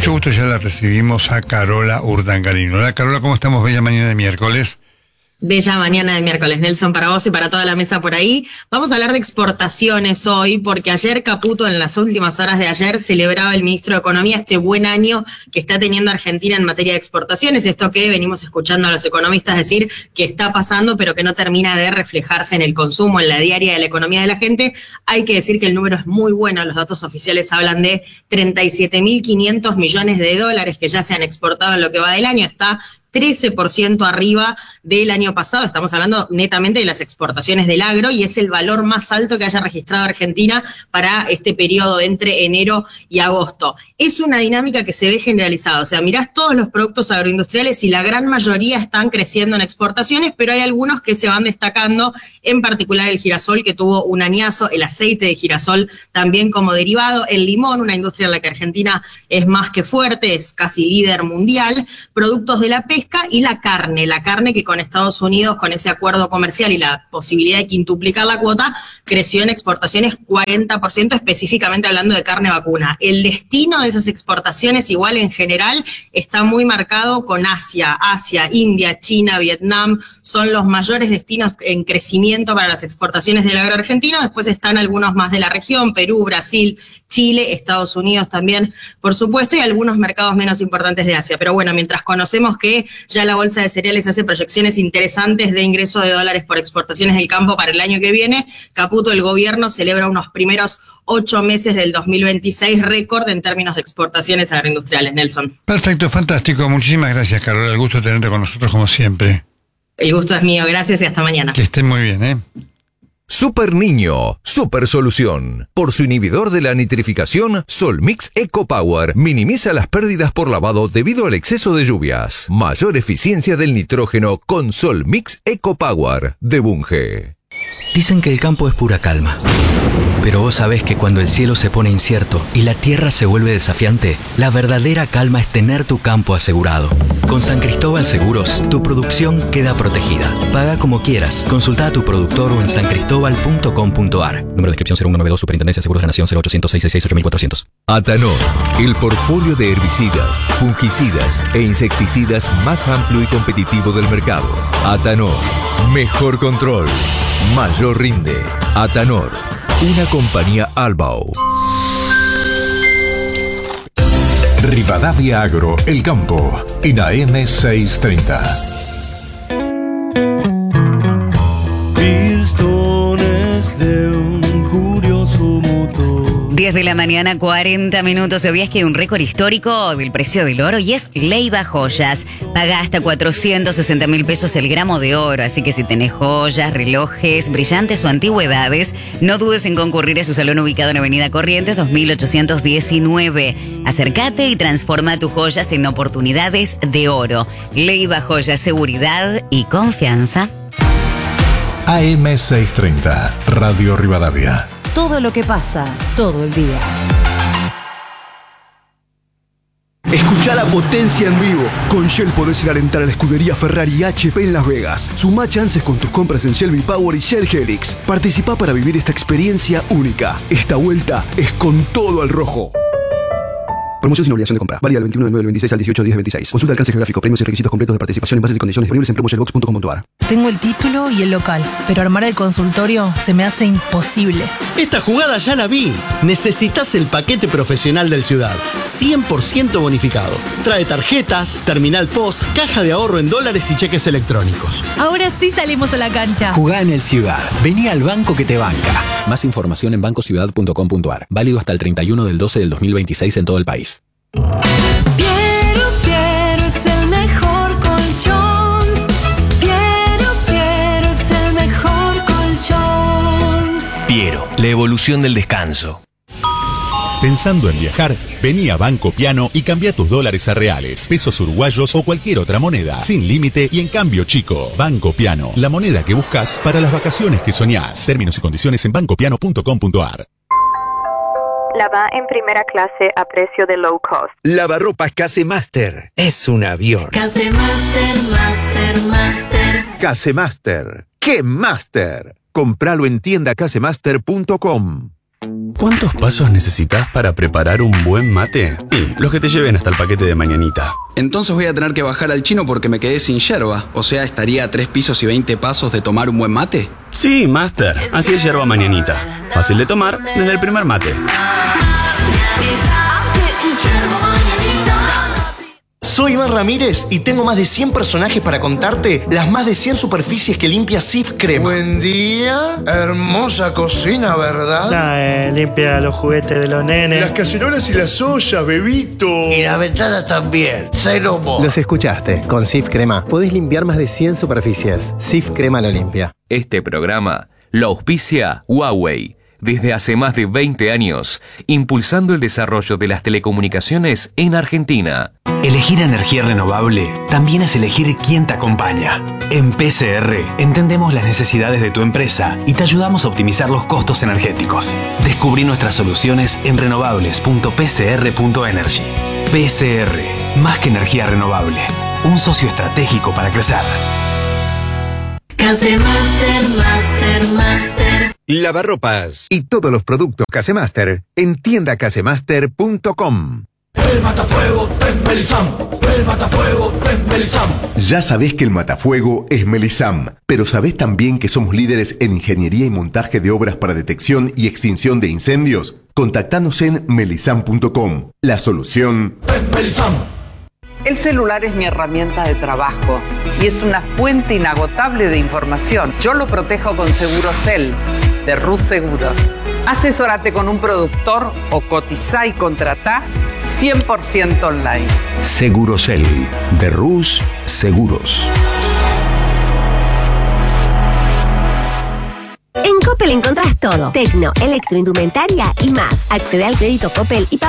mucho gusto ya la recibimos a Carola Urdangarino. Hola Carola, ¿cómo estamos? Bella mañana de miércoles. Bella mañana de miércoles, Nelson, para vos y para toda la mesa por ahí. Vamos a hablar de exportaciones hoy, porque ayer Caputo, en las últimas horas de ayer, celebraba el ministro de Economía este buen año que está teniendo Argentina en materia de exportaciones. Esto que venimos escuchando a los economistas decir que está pasando, pero que no termina de reflejarse en el consumo, en la diaria de la economía de la gente. Hay que decir que el número es muy bueno. Los datos oficiales hablan de 37.500 millones de dólares que ya se han exportado en lo que va del año. Está 13% arriba del año pasado. Estamos hablando netamente de las exportaciones del agro y es el valor más alto que haya registrado Argentina para este periodo entre enero y agosto. Es una dinámica que se ve generalizada. O sea, mirás todos los productos agroindustriales y la gran mayoría están creciendo en exportaciones, pero hay algunos que se van destacando, en particular el girasol, que tuvo un añazo, el aceite de girasol también como derivado, el limón, una industria en la que Argentina es más que fuerte, es casi líder mundial, productos de la pesca y la carne que con Estados Unidos, con ese acuerdo comercial y la posibilidad de quintuplicar la cuota, creció en exportaciones 40%, específicamente hablando de carne vacuna. El destino de esas exportaciones, igual en general, está muy marcado con Asia, India, China, Vietnam, son los mayores destinos en crecimiento para las exportaciones del agro argentino. Después están algunos más de la región, Perú, Brasil, Chile, Estados Unidos también, por supuesto, y algunos mercados menos importantes de Asia. Pero bueno, mientras conocemos que ya la Bolsa de Cereales hace proyecciones interesantes de ingreso de dólares por exportaciones del campo para el año que viene, Caputo, el gobierno, celebra unos primeros 8 meses del 2026 récord en términos de exportaciones agroindustriales. Nelson. Perfecto, fantástico. Muchísimas gracias, Carola. El gusto de tenerte con nosotros como siempre. El gusto es mío. Gracias y hasta mañana. Que estén muy bien, ¿eh? Super Niño, super solución. Por su inhibidor de la nitrificación, Solmix Eco Power minimiza las pérdidas por lavado debido al exceso de lluvias. Mayor eficiencia del nitrógeno con Solmix Eco Power de Bunge. Dicen que el campo es pura calma. Pero vos sabés que cuando el cielo se pone incierto y la tierra se vuelve desafiante, la verdadera calma es tener tu campo asegurado. Con San Cristóbal Seguros, tu producción queda protegida. Paga como quieras. Consulta a tu productor o en sancristobal.com.ar. Número de inscripción 0192, Superintendencia de Seguros de la Nación, 0800 666 8400. Atanor, el portfolio de herbicidas, fungicidas e insecticidas más amplio y competitivo del mercado. Atanor, mejor control, mayor rinde. Atanor, una compañía Albao. Rivadavia Agro, el campo, en AM 630. Pistones de un curioso motor. 10 de la mañana, 40 minutos. ¿Sabías que hay un récord histórico del precio del oro? Y es Leiva Joyas. Paga hasta 460.000 pesos el gramo de oro. Así que si tenés joyas, relojes, brillantes o antigüedades, no dudes en concurrir a su salón ubicado en Avenida Corrientes 2819. Acércate y transforma tus joyas en oportunidades de oro. Leiva Joyas, seguridad y confianza. AM 630, Radio Rivadavia. Todo lo que pasa, todo el día. Escucha la potencia en vivo. Con Shell podés ir a alentar a la escudería Ferrari HP en Las Vegas. Sumá chances con tus compras en Shell V-Power y Shell Helix. Participá para vivir esta experiencia única. Esta vuelta es con todo al rojo. Promoción sin obligación de compra. Válida del 21 de 9 del 26 al 18 de 10 del 26. Consulta alcance geográfico, premios y requisitos completos de participación en bases y condiciones disponibles en promoshellbox.com.ar. Tengo el título y el local, pero armar el consultorio se me hace imposible. Esta jugada ya la vi. Necesitas el paquete profesional del Ciudad. 100% bonificado. Trae tarjetas, terminal post, caja de ahorro en dólares y cheques electrónicos. Ahora sí salimos a la cancha. Jugá en el Ciudad. Vení al banco que te banca. Más información en bancociudad.com.ar. Válido hasta el 31 del 12 del 2026 en todo el país. Piero es el mejor colchón. Piero es el mejor colchón. Piero, la evolución del descanso. Pensando en viajar, vení a Banco Piano y cambia tus dólares a reales, pesos uruguayos o cualquier otra moneda, sin límite y en cambio chico. Banco Piano, la moneda que buscas para las vacaciones que soñás. Términos y condiciones en bancopiano.com.ar. Lava en primera clase a precio de low cost. Lavarropas Casemaster. Es un avión. Casemaster, Master. Casemaster. ¡Qué Master! Compralo en tiendacasemaster.com. ¿Cuántos pasos necesitas para preparar un buen mate? Y los que te lleven hasta el paquete de mañanita. Entonces voy a tener que bajar al chino porque me quedé sin yerba. O sea, ¿estaría a 3 pisos y 20 pasos de tomar un buen mate? Sí, Master. Así es yerba mañanita. Fácil de tomar desde el primer mate. Soy Iván Ramírez y tengo más de 100 personajes para contarte las más de 100 superficies que limpia Cif Crema. Buen día, hermosa cocina, ¿verdad? Limpia los juguetes de los nenes. Las cacerolas y las ollas, bebito. Y las ventanas también, cero mo. Los escuchaste, con Cif Crema podés limpiar más de 100 superficies. Cif Crema lo limpia. Este programa lo auspicia Huawei. Desde hace más de 20 años, impulsando el desarrollo de las telecomunicaciones en Argentina. Elegir energía renovable también es elegir quién te acompaña. En PCR entendemos las necesidades de tu empresa y te ayudamos a optimizar los costos energéticos. Descubrí nuestras soluciones en renovables.pcr.energy. PCR, más que energía renovable, un socio estratégico para crecer. Casemaster, Master, Master. Lavarropas y todos los productos Casemaster en tiendacasemaster.com. El matafuego es Melisam. El matafuego es Melisam. Ya sabés que el matafuego es Melisam, pero ¿sabés también que somos líderes en ingeniería y montaje de obras para detección y extinción de incendios? Contactanos en melisam.com. La solución es Melisam. El celular es mi herramienta de trabajo y es una fuente inagotable de información. Yo lo protejo con Segurosel de Rus Seguros. Asesórate con un productor o cotizá y contratá 100% online. Segurosel de Rus Seguros. En Coppel encontrás todo: tecno, electroindumentaria y más. Accede al crédito Coppel y